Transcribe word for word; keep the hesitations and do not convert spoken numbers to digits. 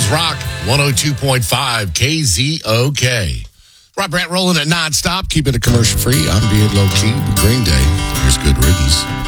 News Rock one oh two point five K Z O K. Rob Brant rolling it nonstop, keeping it commercial free. I'm being low key with Green Day. Here's Good Riddance.